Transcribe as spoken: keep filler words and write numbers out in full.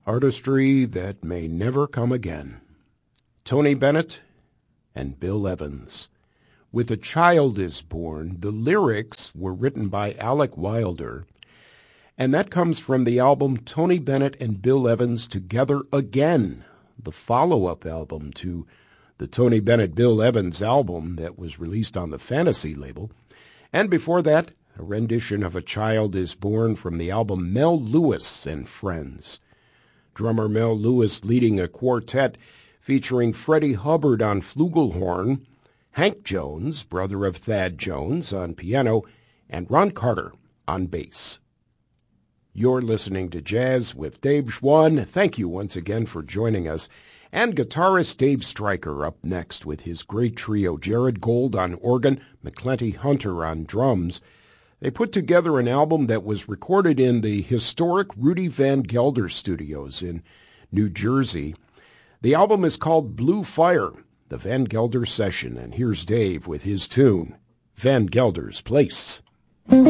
Artistry that may never come again. Tony Bennett and Bill Evans. With a Child is Born, the lyrics were written by Alec Wilder, and that comes from the album Tony Bennett and Bill Evans Together Again, the follow-up album to the Tony Bennett Bill Evans album that was released on the Fantasy label. And before that, a rendition of A Child is Born from the album Mel Lewis and Friends. Drummer Mel Lewis leading a quartet featuring Freddie Hubbard on flugelhorn, Hank Jones, brother of Thad Jones, on piano, and Ron Carter on bass. You're listening to Jazz with Dave Schwann. Thank you once again for joining us. And guitarist Dave Stryker up next with his great trio, Jared Gold on organ, McClenty Hunter on drums. They put together an album that was recorded in the historic Rudy Van Gelder Studios in New Jersey. The album is called Blue Fire, the Van Gelder Session, and here's Dave with his tune, Van Gelder's Place.